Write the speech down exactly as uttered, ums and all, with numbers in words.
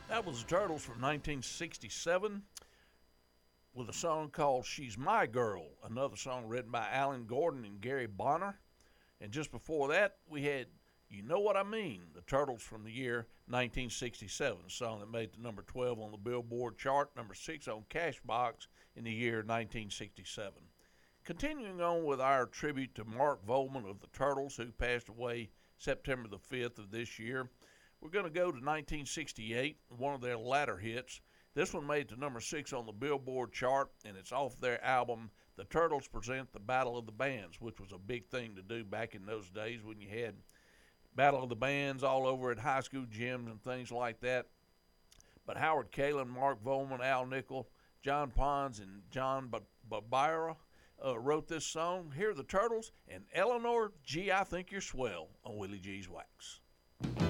That was the Turtles from nineteen sixty-seven with a song called She's My Girl, another song written by Alan Gordon and Gary Bonner. And just before that, we had You Know What I Mean, the Turtles from the year nineteen sixty-seven, a song that made the number twelve on the Billboard chart, number six on Cashbox in the year nineteen sixty-seven. Continuing on with our tribute to Mark Volman of the Turtles, who passed away September the fifth of this year, we're going to go to nineteen sixty-eight, one of their latter hits. This one made it to number six on the Billboard chart, and it's off their album, The Turtles Present the Battle of the Bands, which was a big thing to do back in those days when you had Battle of the Bands all over at high school gyms and things like that. But Howard Kaylan, Mark Volman, Al Nickel, John Pons, and John Barbera uh, wrote this song. Here are the Turtles and Eleanor, Gee, I Think You're Swell on Willie G's Wax.